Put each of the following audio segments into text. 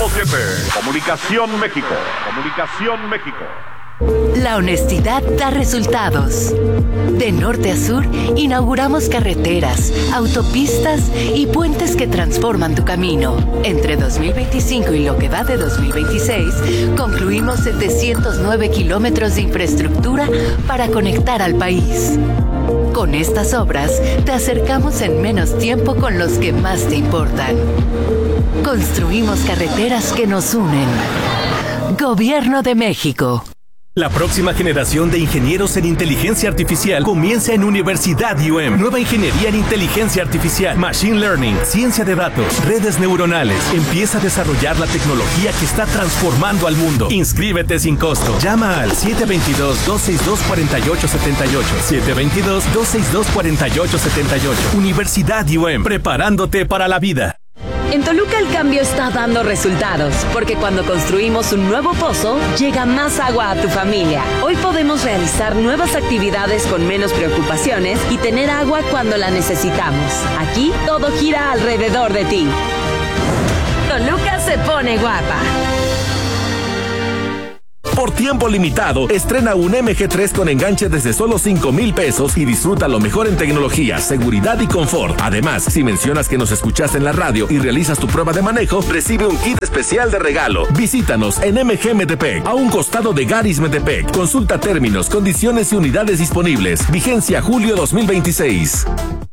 Grupo 7, Comunicación México. Comunicación México. La honestidad da resultados. De norte a sur, inauguramos carreteras, autopistas y puentes que transforman tu camino. Entre 2025 y lo que va de 2026, concluimos 709 kilómetros de infraestructura para conectar al país. Con estas obras, te acercamos en menos tiempo con los que más te importan. Construimos carreteras que nos unen. Gobierno de México. La próxima generación de ingenieros en inteligencia artificial comienza en Universidad IUM. Nueva ingeniería en inteligencia artificial, machine learning, ciencia de datos, redes neuronales. Empieza a desarrollar la tecnología que está transformando al mundo. Inscríbete sin costo. Llama al 722-262-4878. 722-262-4878. Universidad IUM, preparándote para la vida. En Toluca el cambio está dando resultados, porque cuando construimos un nuevo pozo, llega más agua a tu familia. Hoy podemos realizar nuevas actividades con menos preocupaciones y tener agua cuando la necesitamos. Aquí todo gira alrededor de ti. Toluca se pone guapa. Por tiempo limitado, estrena un MG3 con enganche desde solo 5,000 pesos y disfruta lo mejor en tecnología, seguridad y confort. Además, si mencionas que nos escuchaste en la radio y realizas tu prueba de manejo, recibe un kit especial de regalo. Visítanos en MG Metepec, a un costado de Garis Metepec. Consulta términos, condiciones y unidades disponibles. Vigencia julio 2026.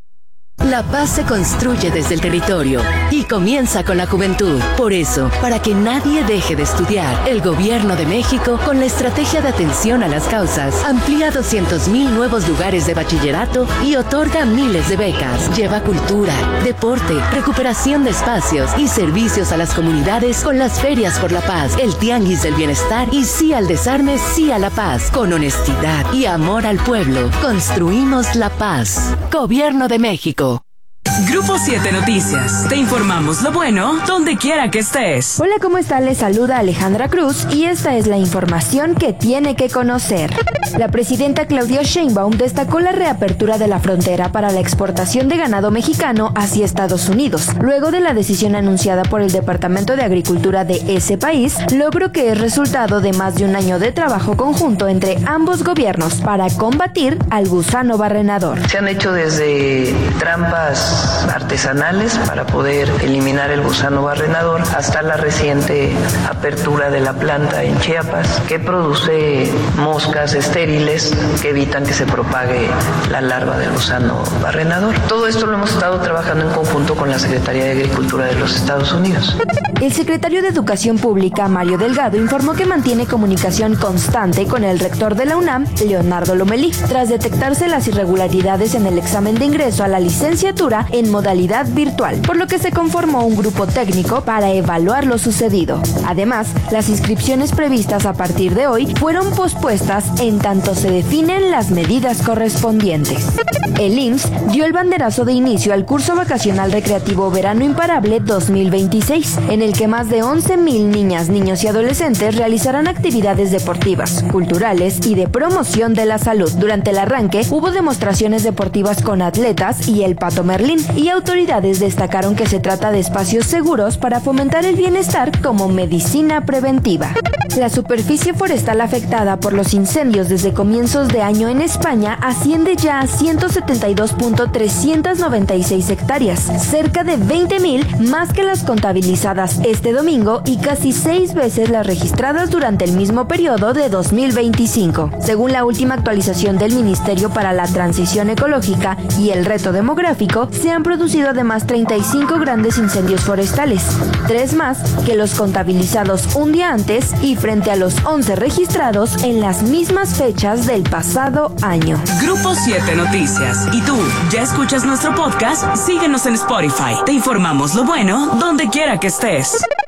La paz se construye desde el territorio y comienza con la juventud. Por eso, para que nadie deje de estudiar, el Gobierno de México, con la estrategia de atención a las causas, amplía 200,000 nuevos lugares de bachillerato y otorga miles de becas. Lleva cultura, deporte, recuperación de espacios y servicios a las comunidades con las ferias por la paz, el tianguis del bienestar y sí al desarme, sí a la paz. Con honestidad y amor al pueblo, construimos la paz. Gobierno de México. Grupo 7 Noticias. Te informamos lo bueno donde quiera que estés. Hola, ¿cómo está? Les saluda Alejandra Cruz y esta es la información que tiene que conocer. La presidenta Claudia Sheinbaum destacó la reapertura de la frontera para la exportación de ganado mexicano hacia Estados Unidos, luego de la decisión anunciada por el Departamento de Agricultura de ese país, logro que es resultado de más de un año de trabajo conjunto entre ambos gobiernos para combatir al gusano barrenador. Se han hecho desde trampas artesanales para poder eliminar el gusano barrenador hasta la reciente apertura de la planta en Chiapas que produce moscas estériles que evitan que se propague la larva del gusano barrenador. Todo esto lo hemos estado trabajando en conjunto con la Secretaría de Agricultura de los Estados Unidos. El secretario de Educación Pública, Mario Delgado, informó que mantiene comunicación constante con el rector de la UNAM, Leonardo Lomelí, tras detectarse las irregularidades en el examen de ingreso a la licenciatura en modalidad virtual, por lo que se conformó un grupo técnico para evaluar lo sucedido. Además, las inscripciones previstas a partir de hoy fueron pospuestas en tanto se definen las medidas correspondientes. El IMSS dio el banderazo de inicio al curso vacacional recreativo Verano Imparable 2026, en el que más de 11,000 niñas, niños y adolescentes realizarán actividades deportivas, culturales y de promoción de la salud. Durante el arranque, hubo demostraciones deportivas con atletas y el Pato Merlín, y autoridades destacaron que se trata de espacios seguros para fomentar el bienestar como medicina preventiva. La superficie forestal afectada por los incendios desde comienzos de año en España asciende ya a 172.396 hectáreas, cerca de 20,000 más que las contabilizadas este domingo y casi 6 veces las registradas durante el mismo periodo de 2025. Según la última actualización del Ministerio para la Transición Ecológica y el Reto Demográfico, se han producido además 35 grandes incendios forestales, 3 más que los contabilizados un día antes y frente a los 11 registrados en las mismas fechas del pasado año. Grupo 7 Noticias. ¿Y tú, ya escuchas nuestro podcast? Síguenos en Spotify. Te informamos lo bueno donde quiera que estés.